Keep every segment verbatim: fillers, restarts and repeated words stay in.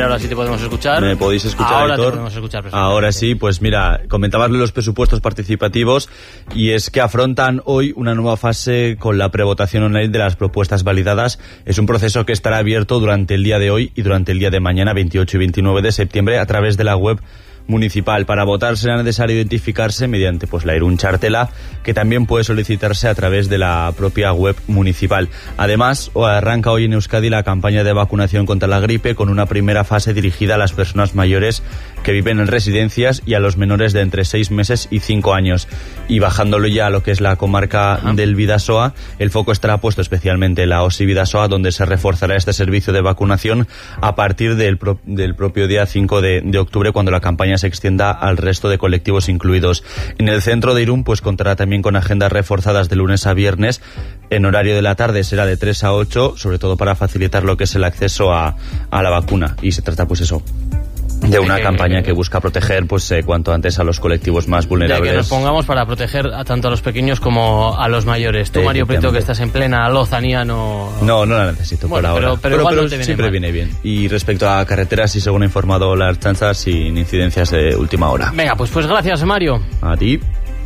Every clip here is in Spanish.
ahora sí te podemos escuchar. ¿Me podéis escuchar, ahora Aitor? Te podemos escuchar Ahora sí, pues mira, comentabas los presupuestos participativos y es que afrontan hoy una nueva fase con la prevotación online de las propuestas validadas. Es un proceso que estará abierto durante el día de hoy y durante el día de mañana, veintiocho y veintinueve de septiembre, a través de la web municipal. Para votar será necesario identificarse mediante pues la Irún Txartela, que también puede solicitarse a través de la propia web municipal. Además, arranca hoy en Euskadi la campaña de vacunación contra la gripe, con una primera fase dirigida a las personas mayores que viven en residencias y a los menores de entre seis meses y cinco años. Y bajándolo ya a lo que es la comarca Ajá. del Bidasoa, el foco estará puesto especialmente en la O S I Bidasoa, donde se reforzará este servicio de vacunación a partir del, pro, del propio día cinco de, de octubre, cuando la campaña se extienda al resto de colectivos incluidos. En el centro de Irún pues contará también con agendas reforzadas de lunes a viernes. En horario de la tarde será de tres a ocho, sobre todo para facilitar lo que es el acceso a, a la vacuna. Y se trata pues eso, de una campaña que busca proteger pues eh, cuanto antes a los colectivos más vulnerables. De que nos pongamos para proteger a tanto a los pequeños como a los mayores. Tú, Mario Prieto, que estás en plena lozanía, no... No, no la necesito bueno, por pero, ahora. Pero, pero, pero, pero viene siempre mal. viene bien. Y respecto a carreteras, y según ha informado la Ertzaintza, sin incidencias de última hora. Venga, pues pues gracias, Mario. A ti.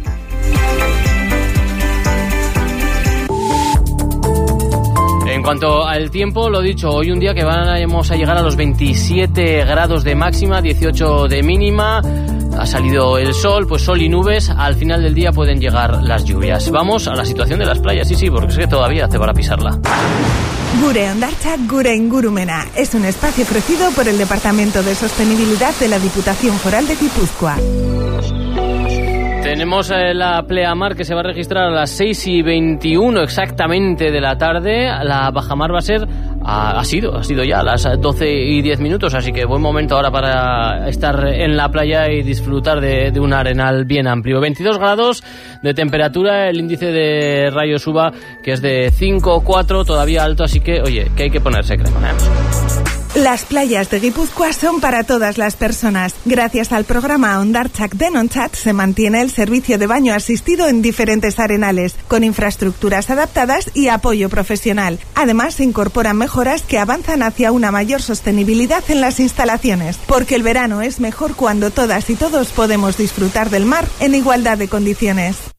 En cuanto al tiempo, lo dicho, hoy un día que vamos a llegar a los veintisiete grados de máxima, dieciocho de mínima. Ha salido el sol, pues sol y nubes. Al final del día pueden llegar las lluvias. Vamos a la situación de las playas, sí, sí, porque es que todavía hace para pisarla. Gure Hondartza, Gure Ingurumena. Es un espacio ofrecido por el Departamento de Sostenibilidad de la Diputación Foral de Guipúzcoa. Tenemos eh, la pleamar que se va a registrar a las seis y veintiuno exactamente de la tarde. La bajamar va a ser, ha, ha sido, ha sido ya a las doce y diez minutos, así que buen momento ahora para estar en la playa y disfrutar de, de un arenal bien amplio. veintidós grados de temperatura, el índice de rayos U V A que es de cinco coma cuatro, todavía alto, así que oye, que hay que ponerse crema, ¿eh? Las playas de Guipúzcoa son para todas las personas. Gracias al programa Hondartzak Denontzat se mantiene el servicio de baño asistido en diferentes arenales, con infraestructuras adaptadas y apoyo profesional. Además, se incorporan mejoras que avanzan hacia una mayor sostenibilidad en las instalaciones, porque el verano es mejor cuando todas y todos podemos disfrutar del mar en igualdad de condiciones.